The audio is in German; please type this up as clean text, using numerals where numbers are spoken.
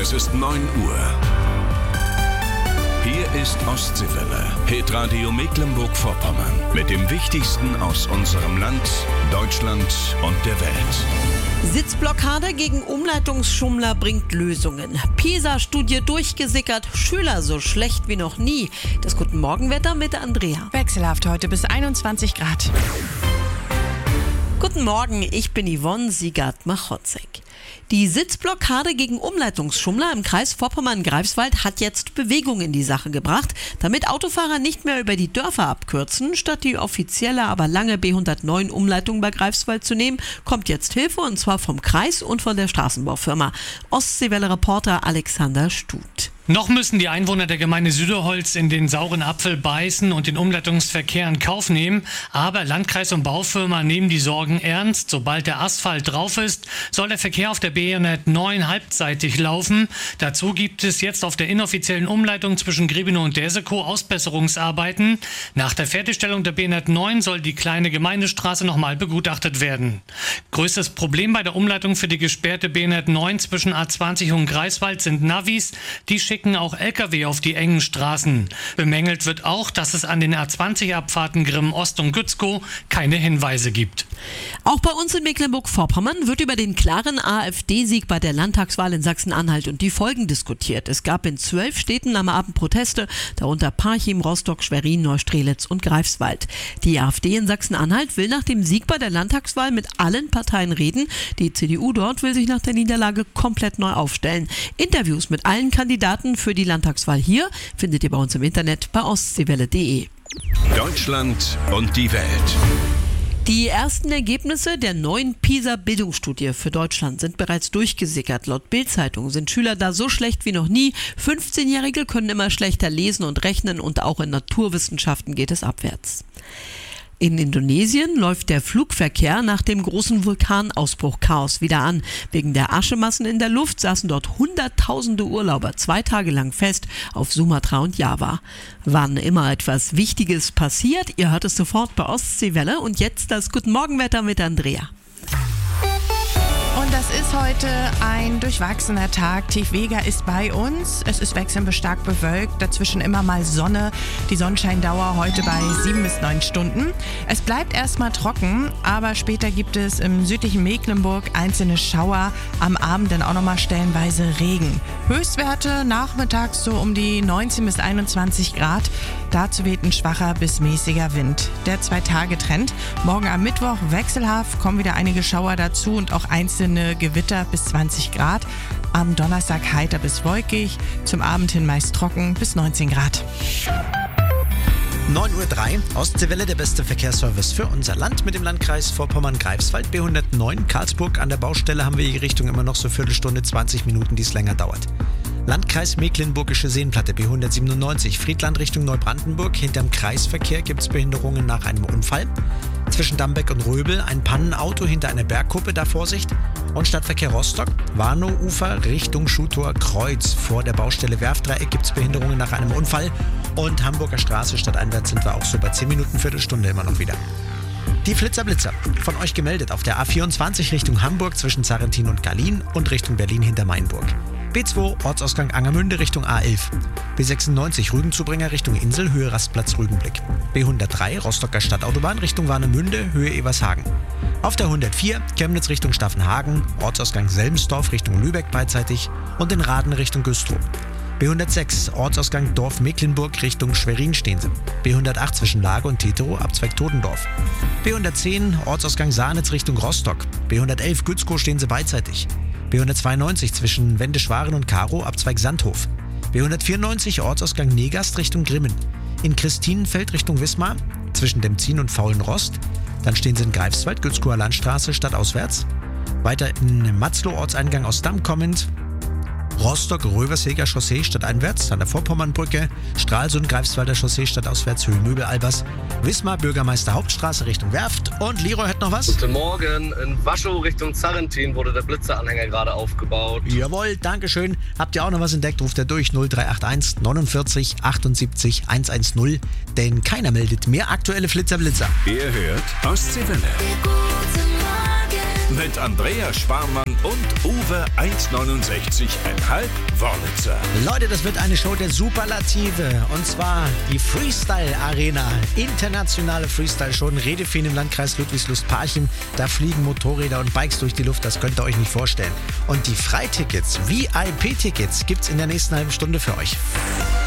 Es ist 9 Uhr. Hier ist Ostseewelle, Hitradio Mecklenburg-Vorpommern. Mit dem Wichtigsten aus unserem Land, Deutschland und der Welt. Sitzblockade gegen Umleitungsschummler bringt Lösungen. PISA-Studie durchgesickert, Schüler so schlecht wie noch nie. Das Guten Morgenwetter mit Andrea. Wechselhaft heute bis 21 Grad. Guten Morgen, ich bin Yvonne Siegert-Machotzek. Die Sitzblockade gegen Umleitungsschummler im Kreis Vorpommern-Greifswald hat jetzt Bewegung in die Sache gebracht, damit Autofahrer nicht mehr über die Dörfer abkürzen. Statt die offizielle, aber lange B109-Umleitung bei Greifswald zu nehmen, kommt jetzt Hilfe, und zwar vom Kreis und von der Straßenbaufirma. Ostseewelle-Reporter Alexander Stut. Noch müssen die Einwohner der Gemeinde Süderholz in den sauren Apfel beißen und den Umleitungsverkehr in Kauf nehmen. Aber Landkreis und Baufirma nehmen die Sorgen ernst. Sobald der Asphalt drauf ist, soll der Verkehr auf der B109 halbseitig laufen. Dazu gibt es jetzt auf der inoffiziellen Umleitung zwischen Grebenow und Desekow Ausbesserungsarbeiten. Nach der Fertigstellung der B109 soll die kleine Gemeindestraße nochmal begutachtet werden. Größtes Problem bei der Umleitung für die gesperrte B109 zwischen A20 und Greifswald sind Navis. Die schicken auch Lkw auf die engen Straßen. Bemängelt wird auch, dass es an den A20-Abfahrten Grimm Ost und Gützkow keine Hinweise gibt. Auch bei uns in Mecklenburg-Vorpommern wird über den klaren AfD-Sieg bei der Landtagswahl in Sachsen-Anhalt und die Folgen diskutiert. Es gab in 12 Städten am Abend Proteste, darunter Parchim, Rostock, Schwerin, Neustrelitz und Greifswald. Die AfD in Sachsen-Anhalt will nach dem Sieg bei der Landtagswahl mit allen Parteien reden. Die CDU dort will sich nach der Niederlage komplett neu aufstellen. Interviews mit allen Kandidaten für die Landtagswahl hier findet ihr bei uns im Internet bei ostseewelle.de. Deutschland und die Welt. Die ersten Ergebnisse der neuen PISA-Bildungsstudie für Deutschland sind bereits durchgesickert. Laut Bild-Zeitung sind Schüler da so schlecht wie noch nie. 15-Jährige können immer schlechter lesen und rechnen, und auch in Naturwissenschaften geht es abwärts. In Indonesien läuft der Flugverkehr nach dem großen Vulkanausbruch Chaos wieder an. Wegen der Aschemassen in der Luft saßen dort Hunderttausende Urlauber 2 Tage lang fest auf Sumatra und Java. Wann immer etwas Wichtiges passiert, ihr hört es sofort bei Ostseewelle. Und jetzt das Guten Morgenwetter mit Andrea. Und das ist heute ein durchwachsener Tag. Tief Vega ist bei uns. Es ist wechselnd stark bewölkt, dazwischen immer mal Sonne. Die Sonnenscheindauer heute bei 7 bis 9 Stunden. Es bleibt erstmal trocken, aber später gibt es im südlichen Mecklenburg einzelne Schauer. Am Abend dann auch nochmal stellenweise Regen. Höchstwerte nachmittags so um die 19 bis 21 Grad. Dazu weht ein schwacher bis mäßiger Wind. Der 2-Tage-Trend. Morgen am Mittwoch wechselhaft, kommen wieder einige Schauer dazu und auch einzelne Gewitter bis 20 Grad. Am Donnerstag heiter bis wolkig, zum Abend hin meist trocken bis 19 Grad. 9:03 Uhr, Ostseewelle, der beste Verkehrsservice für unser Land mit dem Landkreis Vorpommern-Greifswald. B109 Karlsburg, an der Baustelle haben wir die Richtung immer noch so Viertelstunde, 20 Minuten, die es länger dauert. Landkreis Mecklenburgische Seenplatte, B197, Friedland Richtung Neubrandenburg. Hinterm Kreisverkehr gibt es Behinderungen nach einem Unfall. Zwischen Dambeck und Röbel ein Pannenauto hinter einer Bergkuppe, da Vorsicht. Und Stadtverkehr Rostock, Warnow-Ufer Richtung Schutor-Kreuz. Vor der Baustelle Werftdreieck gibt es Behinderungen nach einem Unfall. Und Hamburger Straße stadteinwärts sind wir auch so bei 10 Minuten, Viertelstunde immer noch wieder. Die Flitzer-Blitzer, von euch gemeldet auf der A24 Richtung Hamburg zwischen Sarrentin und Gallien und Richtung Berlin hinter Mainburg. B2 Ortsausgang Angermünde Richtung A11. B96 Rügenzubringer Richtung Insel, Höhe Rastplatz Rügenblick. B103 Rostocker Stadtautobahn Richtung Warnemünde, Höhe Evershagen. Auf der 104 Chemnitz Richtung Staffenhagen, Ortsausgang Selmsdorf Richtung Lübeck beidseitig und in Raden Richtung Güstrow. B106 Ortsausgang Dorf Mecklenburg Richtung Schwerin stehen sie. B108 zwischen Lage und Tetero Abzweig Todendorf. B110 Ortsausgang Sahnitz Richtung Rostock. B111 Gützkow stehen sie beidseitig. B192 zwischen Wendeschwaren und Karow Abzweig Sandhof. B194 Ortsausgang Negast Richtung Grimmen. In Christinenfeld Richtung Wismar zwischen Demzin und Faulenrost. Dann stehen sie in Greifswald, Gützkower Landstraße stadtauswärts. Weiter in Matzlow Ortseingang aus Damm kommend. Rostock-Röverseger Chaussee stadteinwärts an der Vorpommernbrücke, Stralsund-Greifswalder Chaussee stadtauswärts, Höhe Möbel-Albers, Wismar Bürgermeister Hauptstraße Richtung Werft. Und Leroy hat noch was? Guten Morgen, in Waschow Richtung Zarrentin wurde der Blitzeranhänger gerade aufgebaut. Jawohl, dankeschön. Habt ihr auch noch was entdeckt, ruft er durch 0381 49 78 110, denn keiner meldet mehr aktuelle Flitzer-Blitzer. Ihr hört Ostseewelle. mit Andrea Sparmann und Uwe 1,69,5 Wörlitzer. Leute, das wird eine Show der Superlative. Und zwar die Freestyle Arena. Internationale Freestyle-Show in Redefehn im Landkreis Ludwigslust-Parchim. Da fliegen Motorräder und Bikes durch die Luft. Das könnt ihr euch nicht vorstellen. Und die Freitickets, VIP-Tickets, gibt's in der nächsten halben Stunde für euch.